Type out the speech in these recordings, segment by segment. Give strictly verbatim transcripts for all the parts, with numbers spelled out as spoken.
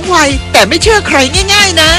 ไวแต่ไม่เชื่อใครง่ายๆนะ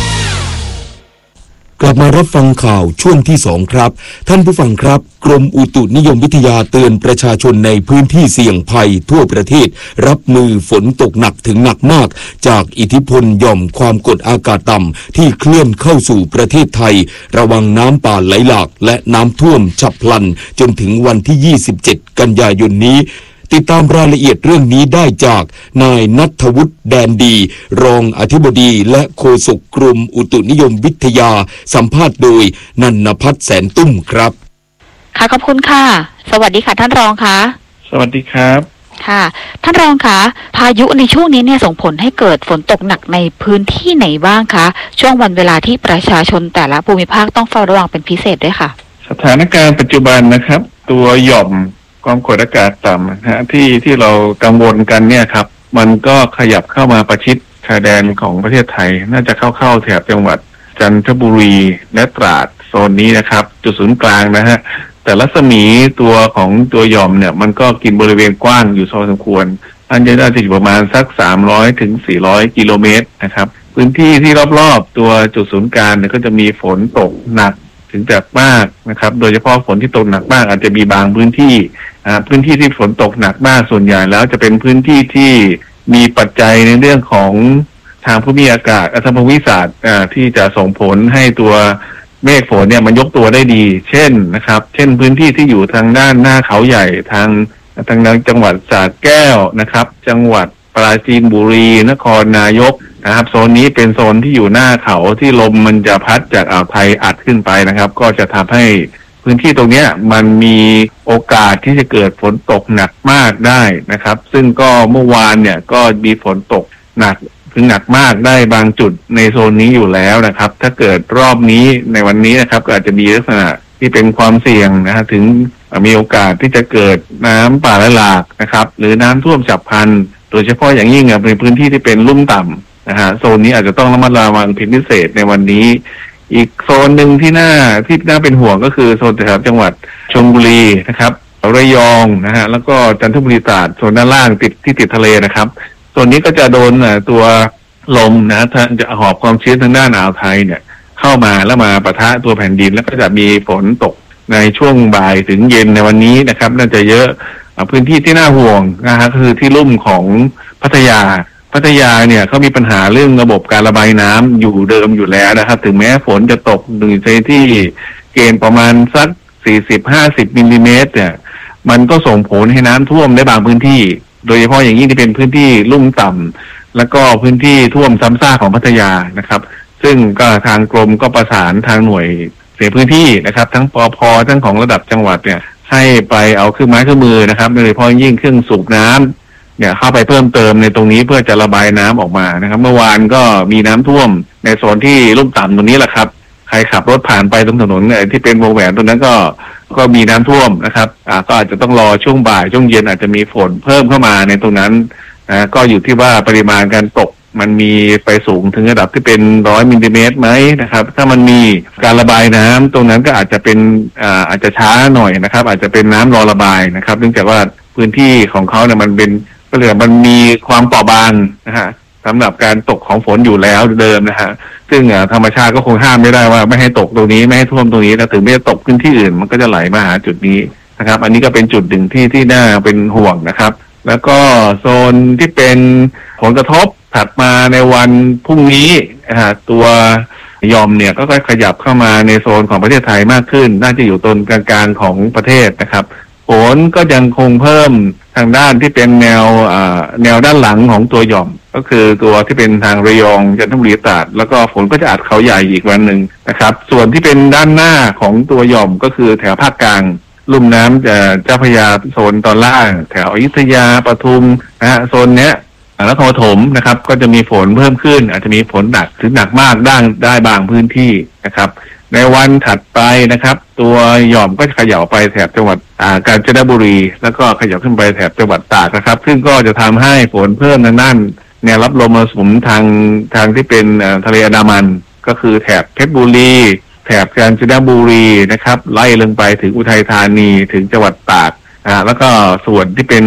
กลับมารับฟังข่าวช่วงที่สองครับท่านผู้ฟังครับกรมอุตุนิยมวิทยาเตือนประชาชนในพื้นที่เสี่ยงภัยทั่วประเทศรับมือฝนตกหนักถึงหนักมากจากอิทธิพลหย่อมความกดอากาศต่ำที่เคลื่อนเข้าสู่ประเทศไทยระวังน้ำป่าไหลหลากและน้ำท่วมฉับพลันจนถึงวันที่ยี่สิบเจ็ดกันยายนนี้ติดตามรายละเอียดเรื่องนี้ได้จากนายณัฐวุฒิแดนดีรองอธิบดีและโฆษกกรมอุตุนิยมวิทยาสัมภาษณ์โดยนันนภัทรแสนตุ้มครับค่ะขอบคุณค่ะสวัสดีค่ะท่านรองค่ะสวัสดีครับค่ะท่านรองคะพายุในช่วงนี้เนี่ยส่งผลให้เกิดฝนตกหนักในพื้นที่ไหนบ้างคะช่วงวันเวลาที่ประชาชนแต่ละภูมิภาคต้องเฝ้าระวังเป็นพิเศษด้วยค่ะสถานการณ์ปัจจุบันนะครับตัวหย่อมความกดอากาศต่ำนะฮะที่ที่เรากังวลกันเนี่ยครับมันก็ขยับเข้ามาประชิดชายแดนของประเทศไทยน่าจะเข้าเข้าแถบจังหวัดจันทบุรีและตราดโซนนี้นะครับจุดศูนย์กลางนะฮะแต่รัศมีตัวของตัวหย่อมเนี่ยมันก็กินบริเวณกว้างอยู่พอสมควรอันจะน่าจะอยู่ประมาณสักสามร้อยถึงสี่ร้อยกิโลเมตรนะครับพื้นที่ที่รอบๆตัวจุดศูนย์กลางเนี่ยก็จะมีฝนตกหนักถึงหนักมากนะครับโดยเฉพาะฝนที่ตกหนักมากอาจจะมีบางพื้นที่อ่าพื้นที่ที่ฝนตกหนักมากส่วนใหญ่แล้วจะเป็นพื้นที่ที่มีปัจจัยในเรื่องของทางภูมิอากาศทางภูมิศาสตร์อ่าที่จะส่งผลให้ตัวเมฆฝนเนี่ยมันยกตัวได้ดีเช่นนะครับเช่นพื้นที่ที่อยู่ทางด้านหน้าเขาใหญ่ทางทางจังหวัดสระแก้วนะครับจังหวัดปราจีนบุรีนครนายกนะครับโซนนี้เป็นโซนที่อยู่หน้าเขาที่ลมมันจะพัดจากอ่าวไทยอัดขึ้นไปนะครับก็จะทำให้พื้นที่ตรงนี้มันมีโอกาสที่จะเกิดฝนตกหนักมากได้นะครับซึ่งก็เมื่อวานเนี่ยก็มีฝนตกหนักถึงหนักมากได้บางจุดในโซนนี้อยู่แล้วนะครับถ้าเกิดรอบนี้ในวันนี้นะครับก็อาจจะมีลักษณะที่เป็นความเสี่ยงนะฮะถึงมีโอกาสที่จะเกิดน้ำป่าไหลหลากนะครับหรือน้ำท่วมฉับพลันโดยเฉพาะอย่างยิ่งในพื้นที่ที่เป็นลุ่มต่ำนะฮะโซนนี้อาจจะต้องระมัดระวังเป็นพิเศษในวันนี้อีกโซนหนึ่งที่น่าที่น่าเป็นห่วงก็คือโซนแถบจังหวัดชลบุรีนะครับระยองนะฮะแล้วก็จันทบุรีตราดโซนด้านล่างติดที่ติดทะเลนะครับโซนนี้ก็จะโดนตัวลมนะท่านจะหอบความชื้นทางด้านอ่าวไทยเนี่ยเข้ามาแล้วมาปะทะตัวแผ่นดินแล้วก็จะมีฝนตกในช่วงบ่ายถึงเย็นในวันนี้นะครับน่าจะเยอะพื้นที่ที่น่าห่วงนะฮะคือที่ลุ่มของพัทยาพัทยาเนี่ยเขามีปัญหาเรื่องระบบการระบายน้ำอยู่เดิมอยู่แล้วนะครับถึงแม้ฝนจะตกในที่เกณฑ์ประมาณสักสี่สิบห้าสิบมิลลิเมตรเนี่ยมันก็ส่งผลให้น้ำท่วมได้บางพื้นที่โดยเฉพาะอย่างยิ่งที่เป็นพื้นที่ลุ่มต่ำแล้วก็พื้นที่ท่วมซ้ำซากของพัทยานะครับซึ่งก็ทางกรมก็ประสานทางหน่วยเสียพื้นที่นะครับทั้งปภทั้งของระดับจังหวัดเนี่ยให้ไปเอาเครื่องไม้เครื่องมือนะครับโดยเฉพาะยิ่งเครื่องสูบน้ำเนี่ยเข้าไปเพิ่มเติมในตรงนี้เพื่อจะระบายน้ำออกมานะครับเมื่อวานก็มีน้ำท่วมในโซนที่ลุ่มต่ำตรงนี้แหละครับใครขับรถผ่านไปตรงถนนเนี่ยที่เป็นวงแหวนตรงนั้นก็ก็มีน้ำท่วมนะครับอ่าก็อาจจะต้องรอช่วงบ่ายช่วงเย็นอาจจะมีฝนเพิ่มเข้ามาในตรงนั้นนะก็อยู่ที่ว่าปริมาณการตกมันมีไปสูงถึงระดับที่เป็นร้อยมิลลิเมตรไหมนะครับถ้ามันมีการระบายน้ำตรงนั้นก็อาจจะเป็นอ่าอาจจะช้าหน่อยนะครับอาจจะเป็นน้ำรอระบายนะครับเนื่องจากว่าพื้นที่ของเขาเนี่ยมันเป็นก็เลยมันมีความเปราะบางนะฮะสำหรับการตกของฝนอยู่แล้วเดิมนะฮะซึ่งธรรมชาติก็คงห้ามไม่ได้ว่าไม่ให้ตกตรงนี้ไม่ให้ท่วมตรงนี้แล้วถึงไม่ตกพื้นที่อื่นมันก็จะไหลมาหาจุดนี้นะครับอันนี้ก็เป็นจุดหนึ่งที่ที่น่าเป็นห่วงนะครับแล้วก็โซนที่เป็นผลกระทบถัดมาในวันพรุ่งนี้นะฮะตัวยอมเนี่ยก็ขยับเข้ามาในโซนของประเทศไทยมากขึ้นน่าจะอยู่ตรงกลางๆของประเทศนะครับฝนก็ยังคงเพิ่มทางด้านที่เป็นแนวแนวด้านหลังของตัวหย่อมก็คือตัวที่เป็นทางระยองจันทบุรีตราดแล้วก็ฝนก็จะอัดเขาใหญ่อีกวันหนึ่งนะครับส่วนที่เป็นด้านหน้าของตัวหย่อมก็คือแถวภาคกลางลุ่มน้ำเจ้าพระยาโซนตอนล่างแถวอยุธยาปทุมนะฮะโซนเนี้ยนครปฐมนะครับก็จะมีฝนเพิ่มขึ้นอาจจะมีฝนหนักถึงหนักมากได้ได้บางพื้นที่นะครับในวันถัดไปนะครับตัวหย่อมก็จะขยับไปแถบจังหวัดกาญจนบุรีแล้วก็ขยับขึ้นไปแถบจังหวัดตากนะครับซึ่งก็จะทำให้ฝนเพิ่มทางด้านแนวรับลมมรสุมทางทางที่เป็นทะเลอันดามันก็คือแถบเพชรบุรีแถบกาญจนบุรีนะครับไล่ลงไปถึงอุทัยธานีถึงจังหวัดตากอ่าแล้วก็ส่วนที่เป็น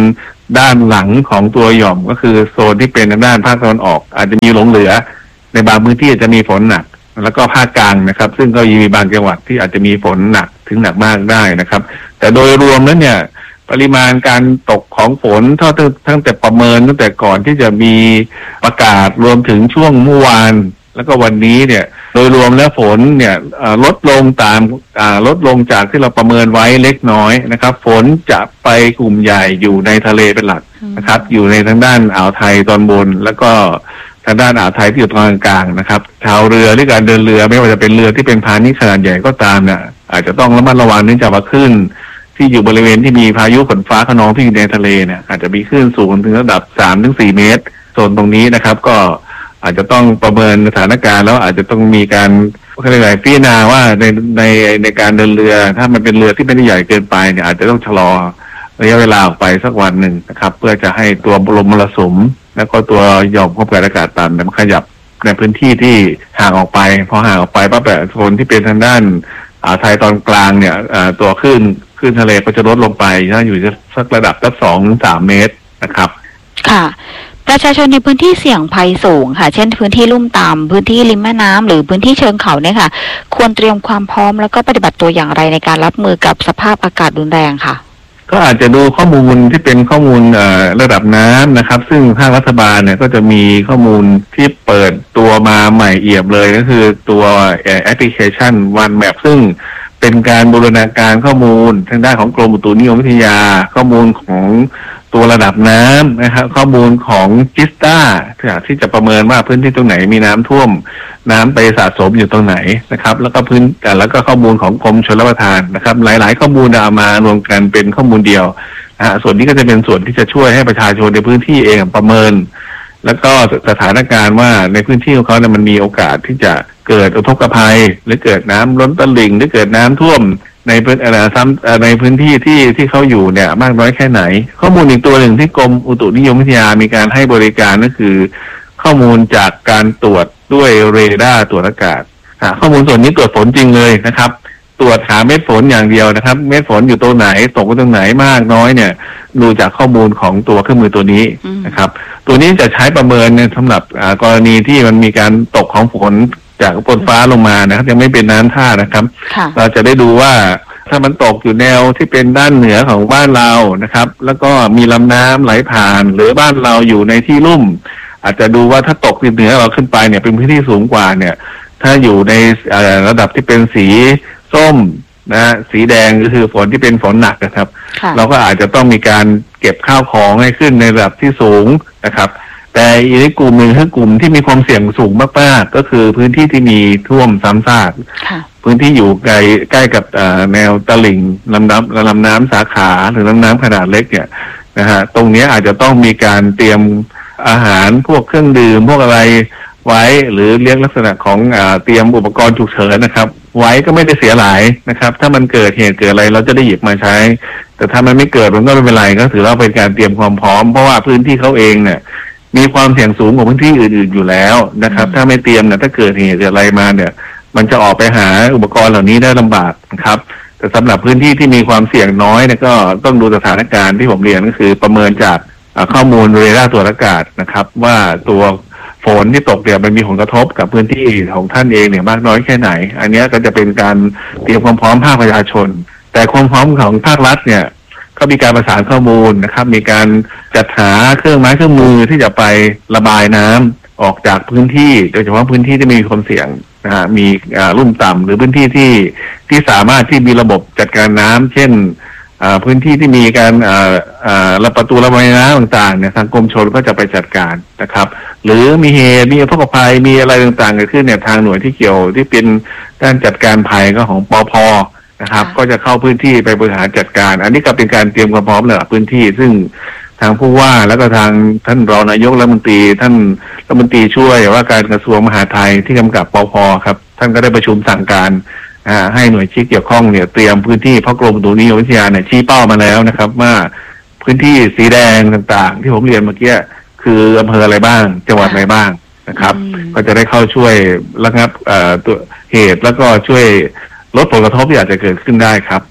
ด้านหลังของตัวหย่อมก็คือโซนที่เป็นทางด้านภาคตะวันออกอาจจะมีหลงเหลือในบางพื้นที่จะมีฝนหนักแล้วก็ภาคกลางนะครับซึ่งก็มีบางจังหวัดที่อาจจะมีฝนหนักถึงหนักมากได้นะครับแต่โดยรวมแล้วเนี่ยปริมาณการตกของฝนเท่าตั้งแต่ประเมินตั้งแต่ก่อนที่จะมีประกาศรวมถึงช่วงเมื่อวานแล้วก็วันนี้เนี่ยโดยรวมแล้วฝนเนี่ยลดลงตามลดลงจากที่เราประเมินไว้เล็กน้อยนะครับฝนจะไปกลุ่มใหญ่อยู่ในทะเลเป็นหลักนะครับอยู่ในทางด้านอ่าวไทยตอนบนแล้วก็ทางด้านอ่าวไทยที่อยู่ตอนกลางนะครับชาวเรือหรือการเดินเรือไม่ว่าจะเป็นเรือที่เป็นพาณิชย์ขนาดใหญ่ก็ตามเนี่ยอาจจะต้องระมัดระวังเนื่องจากว่าคลื่นที่อยู่บริเวณที่มีพายุฝนฟ้าคะนองที่อยู่ในทะเลเนี่ยอาจจะมีคลื่นสูงถึงระดับ สามถึงสี่ เมตรโซนตรงนี้นะครับก็อาจจะต้องประเมินสถานการณ์แล้วอาจจะต้องมีการอะไรหลายพิจารณาว่าในในในการเดินเรือถ้ามันเป็นเรือที่ไม่ได้ใหญ่เกินไปเนี่ยอาจจะต้องชะลอระยะเวลาออกไปสักวันหนึ่งนะครับเพื่อจะให้ตัวลมมรสุมแล้วก็ตัวหย่อมความกดอากาศต่ำมันขยับในพื้นที่ที่ห่างออกไปพอห่างออกไปปั๊บแบบโซนที่เป็นทางด้านอ่าวไทยตอนกลางเนี่ยตัวคลื่นคลื่นทะเลก็จะลดลงไปนะอยู่สักระดับสักสองถึงสามเมตรนะครับค่ะประชาชนในพื้นที่เสี่ยงภัยสูงค่ะเช่นพื้นที่ลุ่มต่ำพื้นที่ริมแม่น้ำหรือพื้นที่เชิงเขาเนี่ยค่ะควรเตรียมความพร้อมแล้วก็ปฏิบัติตัวอย่างไรในการรับมือกับสภาพอากาศรุนแรงค่ะก็อาจจะดูข้อมูลที่เป็นข้อมูลระดับน้ำนะครับซึ่งภาครัฐบาลเนี่ยก็จะมีข้อมูลที่เปิดตัวมาใหม่เอี่ยมเลยก็คือตัวแอปพลิเคชัน วัน แมป ซึ่งเป็นการบูรณาการข้อมูลทางด้านของกรมอุตุนิยมวิทยาข้อมูลของตัวระดับน้ำนะครับข้อมูลของจิสตาที่จะประเมินว่าพื้นที่ตรงไหนมีน้ำท่วมน้ำไปสะสมอยู่ตรงไหนนะครับแล้วก็พื้นแล้วก็ข้อมูลของกรมชลประทานนะครับหลายๆข้อมูลเอามารวมกันเป็นข้อมูลเดียวนะฮะส่วนนี้ก็จะเป็นส่วนที่จะช่วยให้ประชาชนในพื้นที่เองประเมินแล้วก็สถานการณ์ว่าในพื้นที่ของเขาเนี่ยมันมีโอกาสที่จะเกิดอุทกภัยหรือเกิดน้ำล้นตลิ่งหรือเกิดน้ำท่วมในพื้นอะไรซ้ำในพื้นที่ที่ที่เขาอยู่เนี่ยมากน้อยแค่ไหนข้อมูลอีกตัวหนึ่งที่กรมอุตุนิยมวิทยามีการให้บริการก็คือข้อมูลจากการตรวจด้วยเรดาร์ตรวจอากาศข้อมูลส่วนนี้ตรวจฝนจริงเลยนะครับตรวจหาเม็ดฝนอย่างเดียวนะครับเม็ดฝนอยู่ตรงไหนตกตรงไหนมากน้อยเนี่ยดูจากข้อมูลของตัวเครื่องมือตัวนี้นะครับตัวนี้จะใช้ประเมินสำหรับกรณีที่มันมีการตกของฝนจากบนฟ้าลงมานะครับยังไม่เป็นน้ำท่านะครับเราจะได้ดูว่าถ้ามันตกอยู่แนวที่เป็นด้านเหนือของบ้านเรานะครับแล้วก็มีลำน้ำไหลผ่านหรือบ้านเราอยู่ในที่ลุ่มอาจจะดูว่าถ้าตกที่เหนือเราขึ้นไปเนี่ยเป็นพื้นที่สูงกว่าเนี่ยถ้าอยู่ในระดับที่เป็นสีส้มนะสีแดงก็คือฝนที่เป็นฝนหนักนะครับเราก็อาจจะต้องมีการเก็บข้าวของให้ขึ้นในระดับที่สูงนะครับแต่อีกกลุ่มหนึ่งคือกลุ่มที่มีความเสี่ยงสูงมากๆก็คือพื้นที่ที่มีท่วมซ้ำซากพื้นที่อยู่ใกล้ใกล้กับแนวตลิ่งลำน้ำลำน้ำสาขาหรือลำน้ำขนาดเล็กเนี่ยนะฮะตรงนี้อาจจะต้องมีการเตรียมอาหารพวกเครื่องดื่มพวกอะไรไว้หรือเรียกลักษณะของเตรียมอุปกรณ์ฉุกเฉินนะครับไว้ก็ไม่ได้เสียหลายนะครับถ้ามันเกิดเหตุเกิดอะไรเราจะได้หยิบมาใช้แต่ถ้ามันไม่เกิดมันก็ไม่เป็นไรก็ถือว่าเป็นการเตรียมความพร้อมเพราะว่าพื้นที่เขาเองเนี่ยมีความเสี่ยงสูงกว่าพื้นที่อื่นๆอยู่แล้วนะครับถ้าไม่เตรียมเนี่ยถ้าเกิดเหตุอะไรมาเนี่ยมันจะออกไปหาอุปกรณ์เหล่านี้ได้ลำบากนะครับแต่สำหรับพื้นที่ที่มีความเสี่ยงน้อยเนี่ยก็ต้องดูสถานการณ์ที่ผมเรียนก็คือประเมินจากข้อมูลเรดาร์ตรวจอากาศนะครับว่าตัวฝนที่ตกเนี่ยมันมีผลกระทบกับพื้นที่ของท่านเองเนี่ยมากน้อยแค่ไหนอันนี้ก็จะเป็นการเตรียมความพร้อมภาคประชาชนแต่ความพร้อมของภาครัฐเนี่ยก็มีการประสานข้อมูลนะครับมีการจัดหาเครื่องไม้เครื่องมือที่จะไประบายน้ำออกจากพื้นที่โดยเฉพาะพื้นที่ที่มีความเสี่ยงนะฮะมีลุ่มต่ำหรือพื้นที่ที่ที่สามารถที่มีระบบจัดการน้ำเช่นพื้นที่ที่มีการระประตูระบายน้ำต่างๆเนี่ยทางกรมชลก็จะไปจัดการนะครับหรือมีเหตุมีอุทกภัยมีอะไรต่างๆเกิดขึ้นเนี่ยทางหน่วยที่เกี่ยวที่เป็นด้านจัดการภัยก็ของปภ.นะครับก็จะเข้าพื้นที่ไปบริหารจัดการอันนี้ก็เป็นการเตรียมความพร้อมระดับพื้นที่ซึ่งทางผู้ว่าแล้วก็ทางท่านรองนายกรัฐมนตรีท่านรัฐมนตรีช่วยว่าการกระทรวงมหาดไทยที่กำกับปภ.ครับท่านก็ได้ประชุมสั่งการให้หน่วยที่เกี่ยวข้องเนี่ยเตรียมพื้นที่เพราะกรมอุตุนิยมวิทยาเนี่ยชี้เป้ามาแล้วนะครับว่าพื้นที่สีแดงต่างๆที่ผมเรียนเมื่อกี้คืออำเภออะไรบ้างจังหวัดอะไรบ้างนะครับก็จะได้เข้าช่วยระงับตัวเหตุแล้วก็ช่วยลดผลกระทบที่อาจจะเกิดขึ้นได้ครับ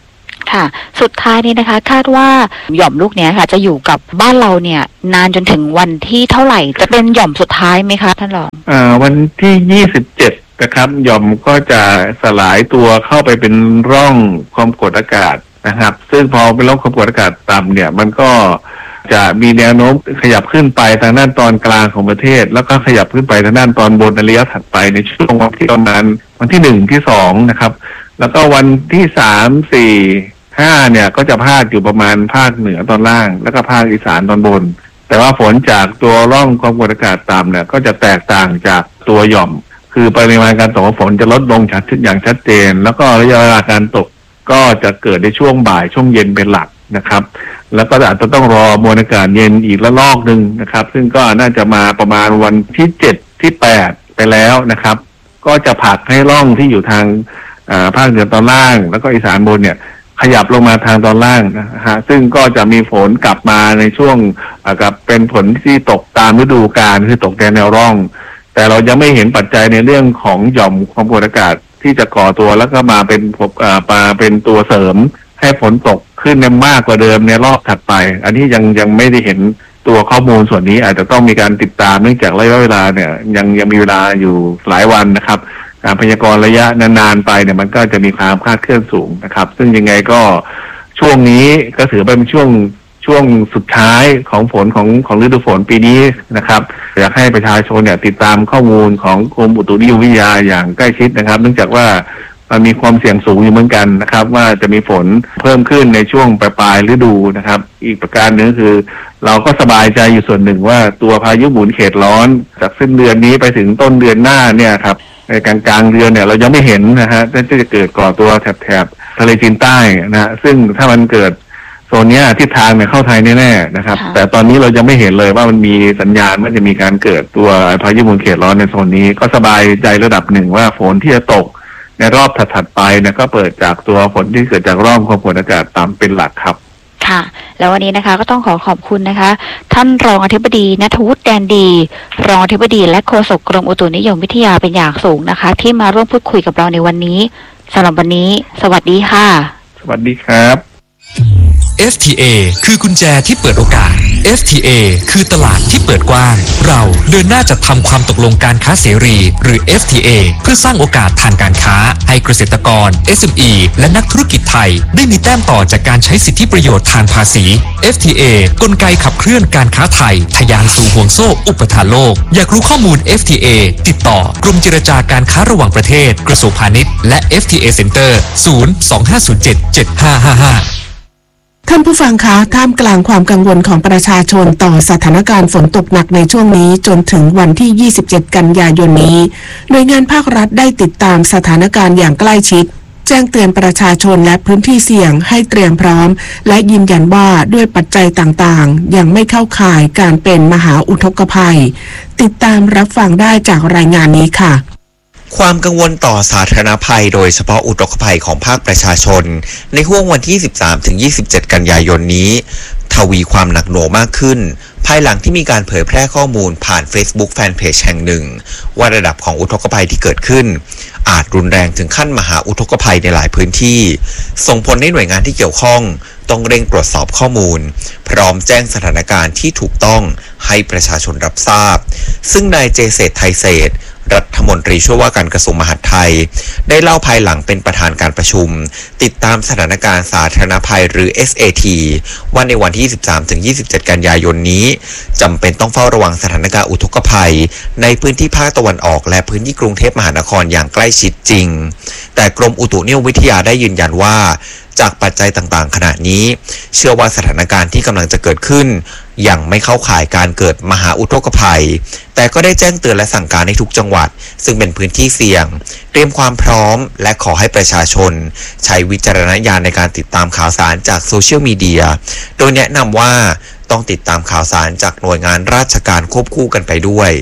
ค่ะสุดท้ายนี้นะคะคาดว่าหย่อมลูกเนี้ยค่ะจะอยู่กับบ้านเราเนี่ยนานจนถึงวันที่เท่าไหร่จะเป็นหย่อมสุดท้ายไหมคะท่านรองอ่าวันที่ยี่สิบเจ็ดนะครับหย่อมก็จะสลายตัวเข้าไปเป็นร่องความกดอากาศนะครับซึ่งพอเป็นร่องความกดอากาศต่ำเนี่ยมันก็จะมีแนวโน้มขยับขึ้นไปทางด้านตอนกลางของประเทศแล้วก็ขยับขึ้นไปทางด้านตอนบนในระยะถัดไปในช่วงวันที่ตอนนั้นวันที่หนึ่งที่สองนะครับแล้วก็วันที่สามสี่ห้าเนี่ยก็จะพาดอยู่ประมาณภาคเหนือตอนล่างแล้วก็ภาคอีสานตอนบนแต่ว่าฝนจากตัวร่องความกดอากาศต่ำเนี่ยก็จะแตกต่างจากตัวหย่อมคือปริมาณการตกของฝนจะลดลงชัดอย่างชัดเจนแล้วก็ระยะเวลาการตกก็จะเกิดในช่วงบ่ายช่วงเย็นเป็นหลักนะครับแล้วก็อาจจะต้องรอมวลอากาศเย็นอีกระลอกหนึ่งนะครับซึ่งก็น่าจะมาประมาณวันที่เจ็ดที่แปดไปแล้วนะครับก็จะผลักให้ร่องที่อยู่ทางภาคเหนือตอนล่างแล้วก็อีสานบนเนี่ยขยับลงมาทางตอนล่างนะฮะซึ่งก็จะมีฝนกลับมาในช่วงกับเป็นฝนที่ตกตามฤดูกาลคือตกแนวร่องแต่เรายังไม่เห็นปัจจัยในเรื่องของหย่อมความกดอากาศที่จะก่อตัวแล้วก็มาเป็นมาเป็นตัวเสริมให้ฝนตกขึ้นมากกว่าเดิมในรอบถัดไปอันนี้ยังยังไม่ได้เห็นตัวข้อมูลส่วนนี้อาจจะต้องมีการติดตามเนื่องจากระยะเวลาเนี่ยยังยังมีเวลาอยู่หลายวันนะครับการพยากรณ์ระยะนานๆไปเนี่ยมันก็จะมีความคลาดเคลื่อนสูงนะครับซึ่งยังไงก็ช่วงนี้ก็ถือเป็นช่วงช่วงสุดท้ายของฝนของของฤดูฝนปีนี้นะครับอยากให้ประชาชนเนี่ยติดตามข้อมูลของกรมอุตุนิยมวิทยาอย่างใกล้ชิดนะครับเนื่องจากว่ามันมีความเสี่ยงสูงอยู่เหมือนกันนะครับว่าจะมีฝนเพิ่มขึ้นในช่วงปลายฤดูนะครับอีกประการหนึ่งคือเราก็สบายใจอยู่ส่วนหนึ่งว่าตัวพายุหมุนเขตร้อนจากสิ้นเดือนนี้ไปถึงต้นเดือนหน้าเนี่ยครับในกลางกลางเดือนเนี่ยเรายังไม่เห็นนะฮะที่จะเกิดก่อตัวแถบแถบทะเลจีนใต้นะฮะซึ่งถ้ามันเกิดโซนนี้ทิศทางเนี่ยเข้าไทยแน่ๆนะครับแต่ตอนนี้เรายังไม่เห็นเลยว่ามันมีสัญญาณว่าจะมีการเกิดตัวพายุหมุนเขตร้อนในโซนนี้ก็สบายใจระดับหนึ่งว่าฝนที่จะตกในรอบถัดๆไปเนี่ยก็เปิดจากตัวฝนที่เกิดจากร่องความกดอากาศต่ำเป็นหลักครับค่ะแล้ววันนี้นะคะก็ต้องขอขอบคุณนะคะท่านรองอธิบดีณัฐวุฒิแดนดีรองอธิบดีและโฆษกกรมอุตุนิยมวิทยาเป็นอย่างสูงนะคะที่มาร่วมพูดคุยกับเราในวันนี้สำหรับวันนี้สวัสดีค่ะสวัสดีครับเอฟ ที เอ คือกุญแจที่เปิดโอกาส เอฟ ที เอ คือตลาดที่เปิดกว้างเราเดินหน้าจัดทำความตกลงการค้าเสรีหรือ เอฟ ที เอ เพื่อสร้างโอกาสทางการค้าให้เกษตรกร เอส เอ็ม อี และนักธุรกิจไทยได้มีแต้มต่อจากการใช้สิทธิประโยชน์ทางภาษี เอฟ ที เอ กลไกขับเคลื่อนการค้าไทยทะยานสู่ห่วงโซ่อุปทานโลกอยากรู้ข้อมูล เอฟ ที เอ ติดต่อกรมเจรจาการค้าระหว่างประเทศกระทรวงพาณิชย์และ เอฟ ที เอ Center ศูนย์ สอง ห้า ศูนย์ เจ็ด เจ็ด ห้า ห้า ห้าท่านผู้ฟังคะท่ามกลางความกังวลของประชาชนต่อสถานการณ์ฝนตกหนักในช่วงนี้จนถึงวันที่ยี่สิบเจ็ดกันยายนนี้หน่วยงานภาครัฐได้ติดตามสถานการณ์อย่างใกล้ชิดแจ้งเตือนประชาชนและพื้นที่เสี่ยงให้เตรียมพร้อมและยืนยันว่าด้วยปัจจัยต่างๆยังไม่เข้าข่ายการเป็นมหาอุทกภัยติดตามรับฟังได้จากรายงานนี้ค่ะความกังวลต่อสาธารณภัยโดยเฉพาะอุทกภัยของภาคประชาชนในห้วงวันที่ สิบสามถึงยี่สิบเจ็ด กันยายนนี้ทวีความหนักหน่วงมากขึ้นภายหลังที่มีการเผยแพร่ข้อมูลผ่าน Facebook Fanpage แห่งหนึ่งว่าระดับของอุทกภัยที่เกิดขึ้นอาจรุนแรงถึงขั้นมหาอุทกภัยในหลายพื้นที่ส่งผลให้หน่วยงานที่เกี่ยวข้องต้องเร่งตรวจสอบข้อมูลพร้อมแจ้งสถานการณ์ที่ถูกต้องให้ประชาชนรับทราบซึ่งนายเจเศรษฐ์ไทยเศรษฐ์รัฐมนตรีช่วยว่าการกระทรวงมหาดไทยได้เล่าภายหลังเป็นประธานการประชุมติดตามสถานการณ์สาธารณภัยหรือ เอส เอ ที ว่าในวันที่ สิบสามถึงยี่สิบเจ็ด กันยายนนี้จำเป็นต้องเฝ้าระวังสถานการณ์อุทกภัยในพื้นที่ภาคตะวันออกและพื้นที่กรุงเทพมหานครอย่างใกล้ชิดจริงแต่กรมอุตุนิยมวิทยาได้ยืนยันว่าจากปัจจัยต่างๆขณะนี้เชื่อว่าสถานการณ์ที่กำลังจะเกิดขึ้นยังไม่เข้าข่ายการเกิดมหาอุทกภัยแต่ก็ได้แจ้งเตือนและสั่งการให้ทุกจังหวัดซึ่งเป็นพื้นที่เสี่ยงเตรียมความพร้อมและขอให้ประชาชนใช้วิจารณญาณในการติดตามข่าวสารจากโซเชียลมีเดียโดยแนะนำว่าต้องติดตามข่าวสารจากหน่วยงานราชการควบคู่กันไปด้วย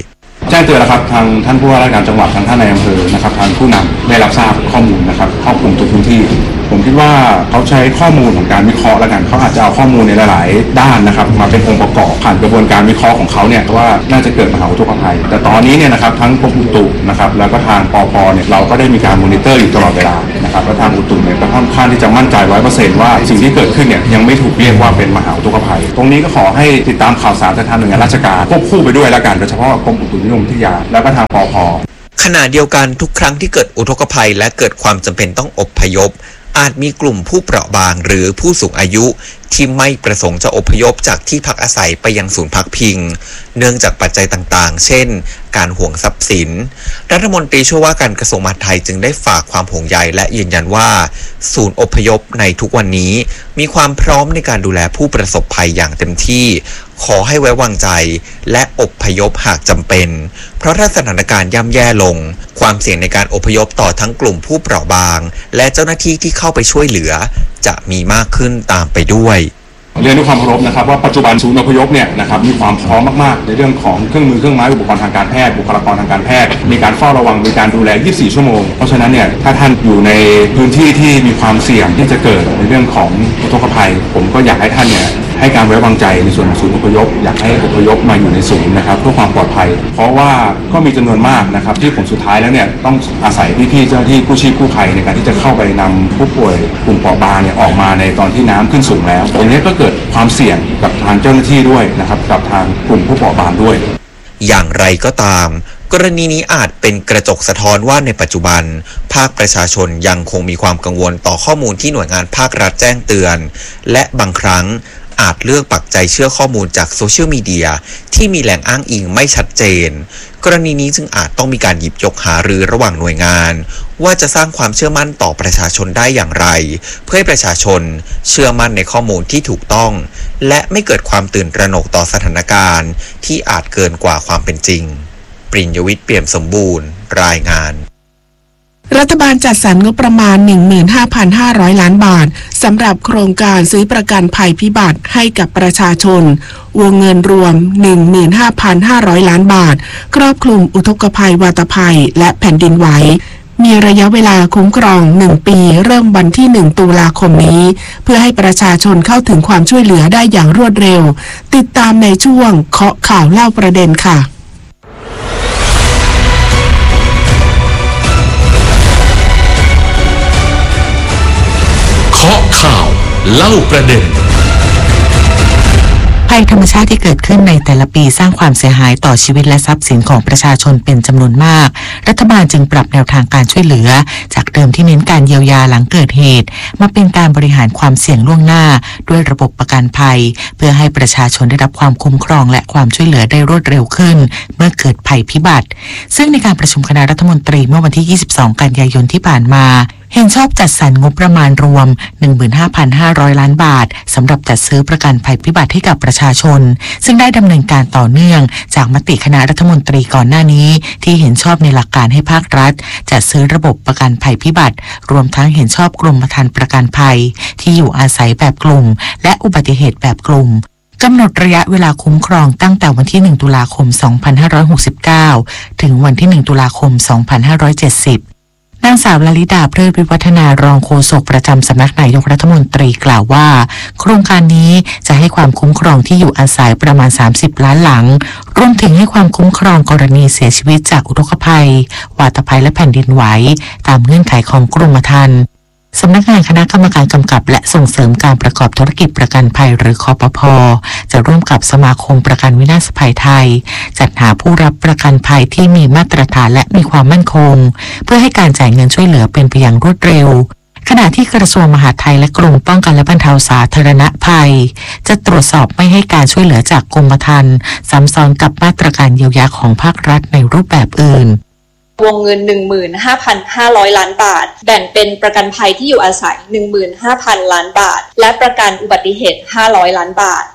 แจ้งเตือนแล้วครับทางท่านผู้ว่าราชการจังหวัดทางท่านนายอำเภอนะครับทางผู้นำได้รับทราบข้อมูลนะครับครอบคลุมทุกพื้นที่ผมคิดว่าเขาใช้ข้อมูลของการวิเคราะห์แล้วกันเขาอาจจะเอาข้อมูลในหลายๆด้านนะครับมาเป็นองค์ประกอบผ่านกระบวนการวิเคราะห์ของเขาเนี่ยว่าน่าจะเกิดมหาอุทกภัยแต่ตอนนี้เนี่ยนะครับทั้งกรมอุตุนะครับแล้วก็ทางปภเนี่ยเราก็ได้มีการมอนิเตอร์อยู่ตลอดเวลานะครับและทางอุตุเนี่ยก็ค่อนข้างที่จะมั่นใจร้อยเปอร์เซ็นต์ว่าสิ่งที่เกิดขึ้นเนี่ยยังไม่ถูกเรียกว่าเป็นมหาอุทกภัยตรงนี้ก็ขอให้ติดตามข่าวสารจากทางหน่วยงานราชการควบคู่ไปด้วยแล้วกันโดยเฉพาะกรมอุตุนิยมวิทยาแล้วก็ทางปภ. ขณะเดียวกันทุกครั้งที่เกิดอุทกภัยและเกิดความจำเป็นต้องอพยพอาจมีกลุ่มผู้เปราะบางหรือผู้สูงอายุที่ไม่ประสงค์จะอพยพจากที่พักอาศัยไปยังศูนย์พักพิงเนื่องจากปัจจัยต่างๆเช่นการห่วงทรัพย์สินรัฐมนตรีช่วยว่าการกระทรวงมหาดไทยจึงได้ฝากความห่วงใยและยืนยันว่าศูนย์อพยพในทุกวันนี้มีความพร้อมในการดูแลผู้ประสบภัยอย่างเต็มที่ขอให้ไว้วางใจและอพยพหากจำเป็นเพราะถ้าสถานการณ์ย่ำแย่ลงความเสี่ยงในการอพยพต่อทั้งกลุ่มผู้เปราะบางและเจ้าหน้าที่ที่เข้าไปช่วยเหลือจะมีมากขึ้นตามไปด้วยเรียนด้วยความเคารพนะครับว่าปัจจุบันศูนย์อพยพเนี่ยนะครับมีความพร้อมมากๆในเรื่องของเครื่องมือเครื่องไม้อุปกรณ์ทางการแพทย์บุคลากรทางการแพทย์มีการเฝ้าระวังมีการดูแลยี่สิบสี่ชั่วโมงเพราะฉะนั้นเนี่ยถ้าท่านอยู่ในพื้นที่ที่มีความเสี่ยงที่จะเกิดในเรื่องของอุทกภัยผมก็อยากให้ท่านเนี่ยให้การไว้วางใจในส่วนของศูนย์อพยพอยากให้อพยพมาอยู่ในศูนย์นะครับเพื่อความปลอดภัยเพราะว่าก็มีจำนวนมากนะครับที่ผลสุดท้ายแล้วเนี่ยต้องอาศัยพี่ๆเจ้าหน้าที่กู้ชีพกู้ภัยในการที่จะเข้าไปนำผู้ป่วยกลุ่มเปราะบางเนี่ยออกมาในตอนที่น้ำขึ้นสูงแล้วตรงนี้ก็เกิดความเสี่ยงกับทางเจ้าหน้าที่ด้วยนะครับกับทางกลุ่มผู้เปราะบางด้วยอย่างไรก็ตามกรณีนี้อาจเป็นกระจกสะท้อนว่าในปัจจุบันภาคประชาชนยังคงมีความกังวลต่อข้อมูลที่หน่วยงานภาครัฐแจ้งเตือนและบางครั้งอาจเลือกปักใจเชื่อข้อมูลจากโซเชียลมีเดียที่มีแหล่งอ้างอิงไม่ชัดเจนกรณีนี้จึงอาจต้องมีการหยิบยกหารือระหว่างหน่วยงานว่าจะสร้างความเชื่อมั่นต่อประชาชนได้อย่างไรเพื่อให้ประชาชนเชื่อมั่นในข้อมูลที่ถูกต้องและไม่เกิดความตื่นตระหนกต่อสถานการณ์ที่อาจเกินกว่าความเป็นจริงปริญญวิทย์เปี่ยมสมบูรณ์รายงานรัฐบาลจัดสรรงบประมาณ หนึ่งหมื่นห้าพันห้าร้อย ล้านบาทสำหรับโครงการซื้อประกันภัยพิบัติให้กับประชาชนวงเงินรวม หนึ่งหมื่นห้าพันห้าร้อย ล้านบาทครอบคลุมอุทกภัยวาตภัยและแผ่นดินไหวมีระยะเวลาคุ้มครองหนึ่งปีเริ่มวันที่หนึ่งตุลาคมนี้เพื่อให้ประชาชนเข้าถึงความช่วยเหลือได้อย่างรวดเร็วติดตามในช่วงเคาะข่าวเล่าประเด็นค่ะเคาะข่าวเล่าประเด็นภัยธรรมชาติที่เกิดขึ้นในแต่ละปีสร้างความเสียหายต่อชีวิตและทรัพย์สินของประชาชนเป็นจำนวนมากรัฐบาลจึงปรับแนวทางการช่วยเหลือจากเดิมที่เน้นการเยียวยาหลังเกิดเหตุมาเป็นการบริหารความเสี่ยงล่วงหน้าด้วยระบบประกันภัยเพื่อให้ประชาชนได้รับความคุ้มครองและความช่วยเหลือได้รวดเร็วขึ้นเมื่อเกิดภัยพิบัติซึ่งในการประชุมคณะรัฐมนตรีเมื่อวันที่ยี่สิบสองกันยายนที่ผ่านมาเห็นชอบจัดสรรงบประมาณรวม หนึ่งหมื่นห้าพันห้าร้อย ล้านบาทสำหรับจัดซื้อประกันภัยพิบัติให้กับประชาชนซึ่งได้ดำเนินการต่อเนื่องจากมติคณะรัฐมนตรีก่อนหน้านี้ที่เห็นชอบในหลักการให้ภาครัฐจัดซื้อระบบประกันภัยพิบัติรวมทั้งเห็นชอบกรมธรรม์ประกันภัยที่อยู่อาศัยแบบกลุ่มและอุบัติเหตุแบบกลุ่มกำหนดระยะเวลาคุ้มครองตั้งแต่วันที่หนึ่งตุลาคมสองพันห้าร้อยหกสิบเก้าถึงวันที่หนึ่งตุลาคมสองพันห้าร้อยเจ็ดสิบนางสาวลลิดาเพลิดวิวัฒนารองโฆษกประจำสำนักนายกรัฐมนตรีกล่าวว่าโครงการนี้จะให้ความคุ้มครองที่อยู่อาศัยประมาณสามสิบล้านหลังรวมถึงให้ความคุ้มครองกรณีเสียชีวิตจากอุทกภัยวาตภัยและแผ่นดินไหวตามเงื่อนไขของกรมธรรม์สำนักงานคณะกรรมการกำกับและส่งเสริมการประกอบธุรกิจประกันภัยหรือคปภ.จะร่วมกับสมาคมประกันวินาศภัยไทยจัดหาผู้รับประกันภัยที่มีมาตรฐานและมีความมั่นคงเพื่อให้การจ่ายเงินช่วยเหลือเป็นไปอย่างรวดเร็วขณะที่กระทรวงมหาดไทยและกรมป้องกันและบรรเทาสาธารณภัยจะตรวจสอบไม่ให้การช่วยเหลือจากกรมธรรม์ซ้ำซ้อนกับมาตรการเยียวยาของภาครัฐในรูปแบบอื่นวงเงิน หนึ่งหมื่นห้าพันห้าร้อย ล้านบาทแบ่งเป็นประกันภัยที่อยู่อาศัย หนึ่งหมื่นห้าพัน ล้านบาทและประกันอุบัติเหตุห้าร้อยล้านบาท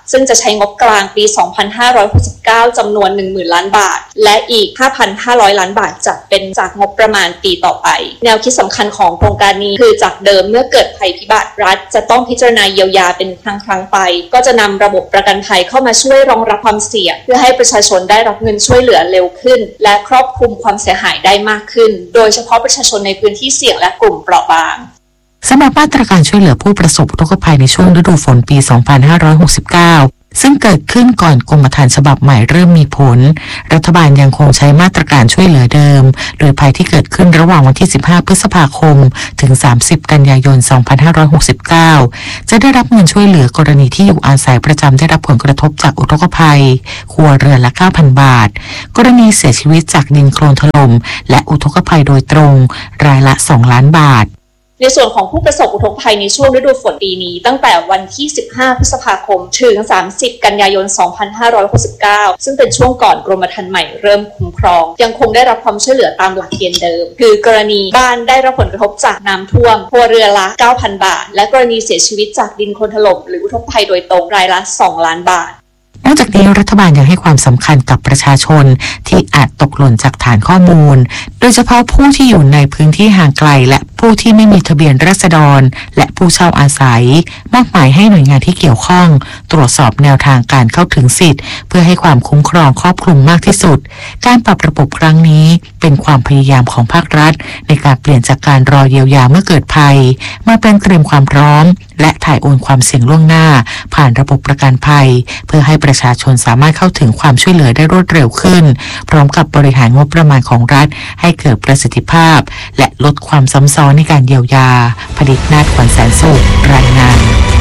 ซึ่งจะใช้งบกลางปี สองพันห้าร้อยหกสิบเก้า จำนวน หนึ่งหมื่น ล้านบาทและอีก ห้าพันห้าร้อย ล้านบาทจะเป็นจากงบประมาณปีต่อไปแนวคิดสำคัญของโครงการนี้คือจากเดิมเมื่อเกิดภัยพิบัติรัฐจะต้องพิจารณาเยียวยาเป็นครั้งครั้งไปก็จะนำระบบประกันภัยเข้ามาช่วยรองรับความเสี่ยงเพื่อให้ประชาชนได้รับเงินช่วยเหลือเร็วขึ้นและครอบคลุมความเสียหายได้มากขึ้นโดยเฉพาะประชาชนในพื้นที่เสี่ยงและกลุ่มเปราะบางสำหรับมาตรการช่วยเหลือผู้ประสบอุทกภัยในช่วงฤดูฝนปี สองพันห้าร้อยหกสิบเก้า ซึ่งเกิดขึ้นก่อนกรมธรรม์ฉบับใหม่เริ่มมีผลรัฐบาลยังคงใช้มาตรการช่วยเหลือเดิมโดยภัยที่เกิดขึ้นระหว่างวันที่ สิบห้า พฤษภาคมถึง สามสิบ กันยายน สองพันห้าร้อยหกสิบเก้า จะได้รับเงินช่วยเหลือกรณีที่อยู่อาศัยประจำได้รับผลกระทบจากอุทกภัยครัวเรือนละ เก้าพัน บาทกรณีเสียชีวิตจากดินโคลนถล่มและอุทกภัยโดยตรงรายละ สอง ล้านบาทในส่วนของผู้ประสบอุทกภัยในช่วงฤดูฝนปีนี้ตั้งแต่วันที่ สิบห้า พฤษภาคมถึง สามสิบ กันยายน สองพันห้าร้อยหกสิบเก้า ซึ่งเป็นช่วงก่อนกรมธรรม์ใหม่เริ่มคุ้มครองยังคงได้รับความช่วยเหลือตามหลักเกณฑ์เดิมคือกรณีบ้านได้รับผลกระทบจากน้ำท่วมครัวเรือนละ เก้าพัน บาทและกรณีเสียชีวิตจากดินโคลนถล่มหรืออุทกภัยโดยตรงรายละ สอง ล้านบาทนอกจากนี้รัฐบาลยังให้ความสำคัญกับประชาชนที่อาจตกหล่นจากฐานข้อมูลโดยเฉพาะผู้ที่อยู่ในพื้นที่ห่างไกลและผู้ที่ไม่มีทะเบียนราษฎรและผู้เช่าอาศัยมอบหมายให้หน่วยงานที่เกี่ยวข้องตรวจสอบแนวทางการเข้าถึงสิทธิ์เพื่อให้ความคุ้มครองครอบคลุมมากที่สุดการปรับระบบครั้งนี้เป็นความพยายามของภาครัฐในการเปลี่ยนจากการรอเยียวยาเมื่อเกิดภัยมาเป็นเตรียมความพร้อมและถ่ายโอนความเสี่ยงล่วงหน้าผ่านระบบประกันภัยเพื่อให้ประชาชนสามารถเข้าถึงความช่วยเหลือได้รวดเร็วขึ้นพร้อมกับบริหารงบประมาณของรัฐให้เกิดประสิทธิภาพและลดความซ้ำซ้อนในการเยียวยาผลิตนาฏขวัญแสนสุขรายงาน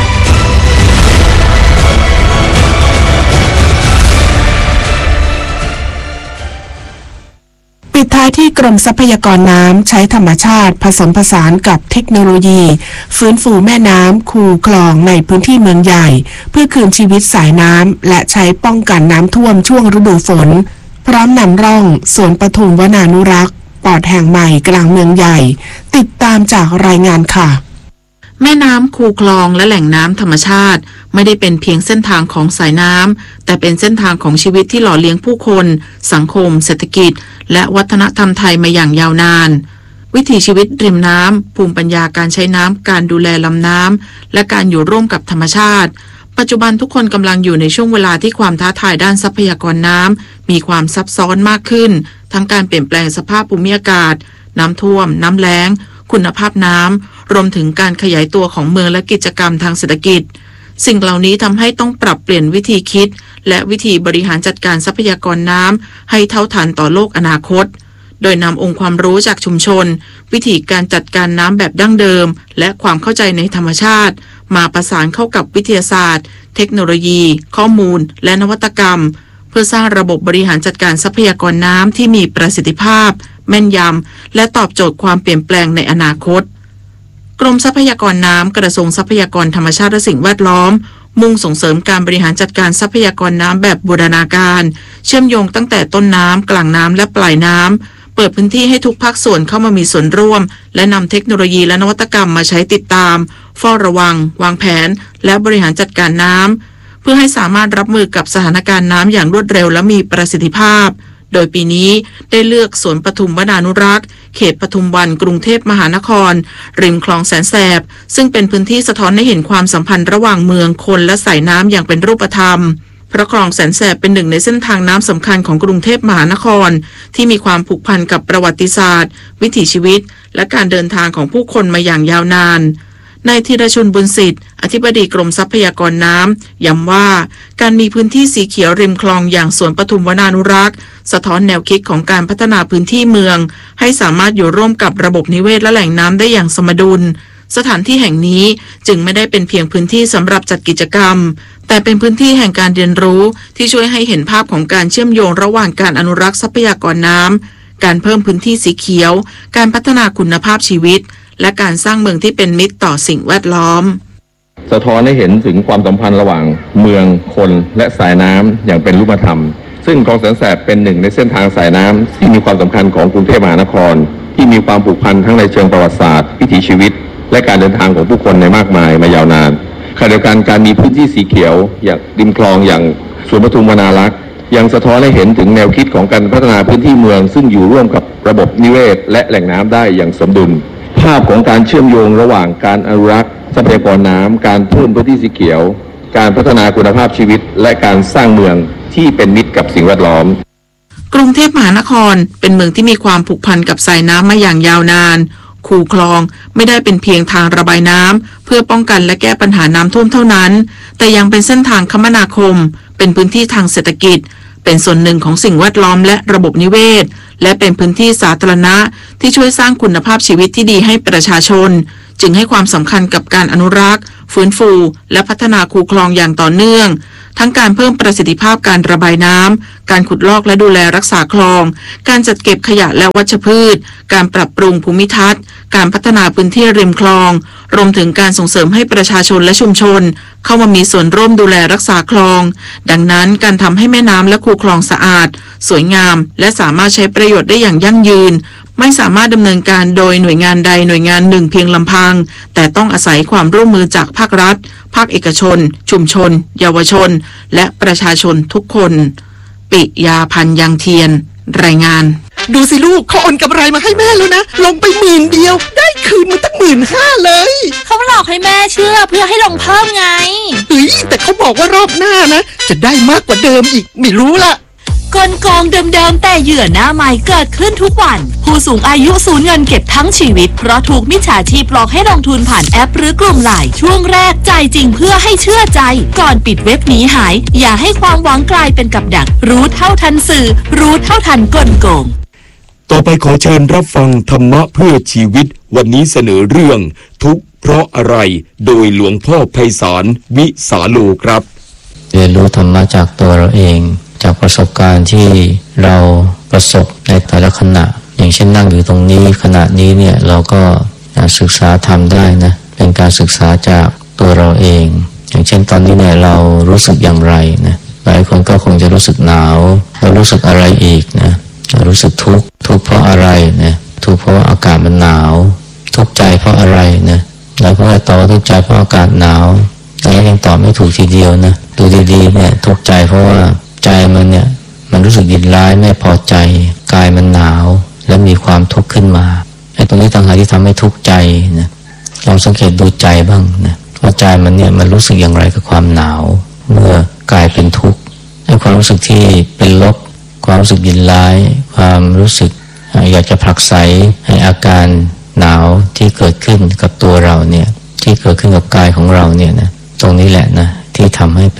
ปิดท้ายที่กรมทรัพยากรน้ำใช้ธรรมชาติผสมผสานกับเทคโนโลยีฟื้นฟูแม่น้ำคูคลองในพื้นที่เมืองใหญ่เพื่อคืนชีวิตสายน้ำและใช้ป้องกันน้ำท่วมช่วงฤดูฝนพร้อมนำร่องสวนปทุมวนานุรักษ์ปอดแห่งใหม่กลางเมืองใหญ่ติดตามจากรายงานค่ะแม่น้ำคูคลองและแหล่งน้ำธรรมชาติไม่ได้เป็นเพียงเส้นทางของสายน้ำแต่เป็นเส้นทางของชีวิตที่หล่อเลี้ยงผู้คนสังคมเศรษฐกิจและวัฒนธรรมไทยมาอย่างยาวนานวิถีชีวิตริมน้ำภูมิปัญญาการใช้น้ำการดูแลลำน้ำและการอยู่ร่วมกับธรรมชาติปัจจุบันทุกคนกำลังอยู่ในช่วงเวลาที่ความท้าทายด้านทรัพยากรน้ำมีความซับซ้อนมากขึ้นทั้งการเปลี่ยนแปลงสภาพภูมิอากาศน้ำท่วมน้ำแล้งคุณภาพน้ำรวมถึงการขยายตัวของเมืองและกิจกรรมทางเศรษฐกิจสิ่งเหล่านี้ทำให้ต้องปรับเปลี่ยนวิธีคิดและวิธีบริหารจัดการทรัพยากรน้ำให้เท่าทันต่อโลกอนาคตโดยนำองค์ความรู้จากชุมชนวิธีการจัดการน้ำแบบดั้งเดิมและความเข้าใจในธรรมชาติมาประสานเข้ากับวิทยาศาสตร์เทคโนโลยีข้อมูลและนวัตกรรมเพื่อสร้างระบบบริหารจัดการทรัพยากรน้ำที่มีประสิทธิภาพแม่นยำและตอบโจทย์ความเปลี่ยนแปลงในอนาคตกรมทรัพยากรน้ำกระทรวงทรัพยากรธรรมชาติและสิ่งแวดล้อมมุ่งส่งเสริมการบริหารจัดการทรัพยากรน้ำแบบบูรณาการเชื่อมโยงตั้งแต่ต้นน้ำกลางน้ำและปลายน้ำเปิดพื้นที่ให้ทุกภาคส่วนเข้ามามีส่วนร่วมและนำเทคโนโลยีและนวัตกรรมมาใช้ติดตามเฝ้าระวังวางแผนและบริหารจัดการน้ำเพื่อให้สามารถรับมือกับสถานการณ์น้ำอย่างรวดเร็วและมีประสิทธิภาพโดยปีนี้ได้เลือกสวนปทุมวนานุรักษ์เขตปทุมวันกรุงเทพมหานครริมคลองแสนแสบซึ่งเป็นพื้นที่สะท้อนให้เห็นความสัมพันธ์ระหว่างเมืองคนและสายน้ำอย่างเป็นรูปธรรมเพราะคลองแสนแสบเป็นหนึ่งในเส้นทางน้ำสำคัญของกรุงเทพมหานครที่มีความผูกพันกับประวัติศาสตร์วิถีชีวิตและการเดินทางของผู้คนมาอย่างยาวนานนายธีรชนบุญสิทธิ์อธิบดีกรมทรัพยากรน้ำย้ำว่าการมีพื้นที่สีเขียวริมคลองอย่างสวนปทุมวนานุรักษ์สะท้อนแนวคิดของการพัฒนาพื้นที่เมืองให้สามารถอยู่ร่วมกับระบบนิเวศและแหล่งน้ำได้อย่างสมดุลสถานที่แห่งนี้จึงไม่ได้เป็นเพียงพื้นที่สำหรับจัดกิจกรรมแต่เป็นพื้นที่แห่งการเรียนรู้ที่ช่วยให้เห็นภาพของการเชื่อมโยงระหว่างการอนุรักษ์ทรัพยากรน้ำการเพิ่มพื้นที่สีเขียวการพัฒนาคุณภาพชีวิตและการสร้างเมืองที่เป็นมิตรต่อสิ่งแวดล้อมสะท้อนให้เห็นถึงความสัมพันธ์ระหว่างเมืองคนและสายน้ำอย่างเป็นรูปธรรมซึ่งคลองแสนแสบเป็นหนึ่งในเส้นทางสายน้ำที่มีความสำคัญของกรุงเทพมหานครที่มีความผูกพันทั้งในเชิงประวัติศาสตร์วิถีชีวิตและการเดินทางของผู้คนในมากมายมายาวนานขณะเดียวกันการมีพื้นที่สีเขียวอย่างริมคลองอย่างสวนปทุมวนารักษ์ยังสะท้อนให้เห็นถึงแนวคิดของการพัฒนาพื้นที่เมืองซึ่งอยู่ร่วมกับระบบนิเวศและแหล่งน้ำได้อย่างสมดุลภาพของการเชื่อมโยงระหว่างการอนุรักษ์ทรัพยากรน้ำการเพิ่มพื้นที่สีเขียวการพัฒนาคุณภาพชีวิตและการสร้างเมืองที่เป็นมิตรกับสิ่งแวดล้อมกรุงเทพมหานครเป็นเมืองที่มีความผูกพันกับสายน้ำมาอย่างยาวนานคูคลองไม่ได้เป็นเพียงทางระบายน้ำเพื่อป้องกันและแก้ปัญหาน้ำท่วมเท่านั้นแต่ยังเป็นเส้นทางคมนาคมเป็นพื้นที่ทางเศรษฐกิจเป็นส่วนหนึ่งของสิ่งแวดล้อมและระบบนิเวศและเป็นพื้นที่สาธารณะที่ช่วยสร้างคุณภาพชีวิตที่ดีให้ประชาชนจึงให้ความสำคัญกับการอนุรักษ์ฟื้นฟูและพัฒนาคูคลองอย่างต่อเนื่องทั้งการเพิ่มประสิทธิภาพการระบายน้ำการขุดลอกและดูแลรักษาคลองการจัดเก็บขยะและวัชพืชการปรับปรุงภูมิทัศน์การพัฒนาพื้นที่ริมคลองรวมถึงการส่งเสริมให้ประชาชนและชุมชนเข้ามามีส่วนร่วมดูแลรักษาคลองดังนั้นการทำให้แม่น้ำและคูคลองสะอาดสวยงามและสามารถใช้ประโยชน์ได้อย่างยั่งยืนไม่สามารถดำเนินการโดยหน่วยงานใดหน่วยงานหนึ่งเพียงลำพังแต่ต้องอาศัยความร่วมมือจากภาครัฐภาคเอกชนชุมชนเยาวชนและประชาชนทุกคนปิยาพันธ์ยังเทียนรายงานดูสิลูกเขาโอนกำไรมาให้แม่แล้วนะลงไปหมื่นเดียวได้คืนมาตั้งหมื่นห้าเลยเขาหลอกให้แม่เชื่อเพื่อให้ลงเพิ่มไงเฮ้ยแต่เขาบอกว่ารอบหน้านะจะได้มากกว่าเดิมอีกไม่รู้ละกลโกงเดิมๆแต่เหยื่อหน้าใหม่เกิดขึ้นทุกวันผู้สูงอายุสูญเงินเก็บทั้งชีวิตเพราะถูกมิจฉาชีพหลอกให้ลงทุนผ่านแอปหรือกลุ่มไลน์ช่วงแรกจ่ายจริงเพื่อให้เชื่อใจก่อนปิดเว็บหนีหายอย่าให้ความหวังกลายเป็นกับดักรู้เท่าทันสื่อรู้เท่าทันกลโกงต่อไปขอเชิญรับฟังธรรมะเพื่อชีวิตวันนี้เสนอเรื่องทุกข์เพราะอะไรโดยหลวงพ่อไพศาลวิสาโลครับเรียนรู้ธรรมะจากตัวเราเองจากประสบการณ์ที่เราประสบในแต่ละขณะอย่างเช่นนั่งอยู่ตรงนี้ขณะนี้เนี่ยเราก็ศึกษาธรรมได้นะเป็นการศึกษาจากตัวเราเองอย่างเช่นตอนนี้เนี่ยเรารู้สึกอย่างไรนะหลายคนก็คงจะรู้สึกหนาวเรารู้สึกอะไรอีกนะรู้สึกทุกข์ทุกข์เพราะอะไรนะทุกข์เพราะอากาศมันหนาวทุกข์ใจเพราะอะไรนะแล้วก็ตอบทุกข์ใจเพราะอากาศหนาวแต่ยังตอบไม่ถูกทีเดียวนะดูดีๆเนี่ยทุกข์ใจเพราะว่าใจมันเนี่ยมันรู้สึกยินร้ายไม่พอใจกายมันหนาวและมีความทุกข์ขึ้นมาไอ้ตรงนี้ต่างหากที่ทำให้ทุกข์ใจนะลองสังเกตดูใจบ้างนะว่าใจมันเนี่ยมันรู้สึกอย่างไรกับความหนาวเมื่อกายเป็นทุกข์ไอ้ความรู้สึกที่เป็นลบความรู้สึกยินร้ายความรู้สึกอยากจะผลักไสให้อาการหนาวที่เกิดขึ้นกับตัวเราเนี่ยที่เกิดขึ้นกับกายของเราเนี่ยนะตรงนี้แหละนะที่ทำให้เป็น